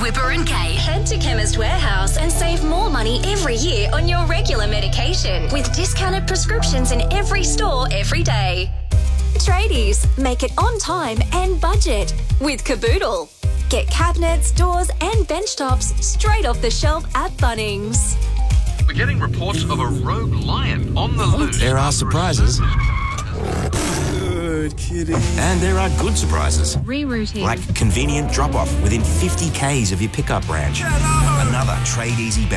Whipper and Kate. Head to Chemist Warehouse and save more money every year on your regular medication with discounted prescriptions in every store every day. Tradies, make it on time and budget with Caboodle. Get cabinets, doors and bench tops straight off the shelf at Bunnings. We're getting reports of a rogue lion on the loose. There are surprises. Good kitty. And there are good surprises. Rerouting. Like convenient drop-off within 50 k's of your pickup branch. Another Trade Easy benefit.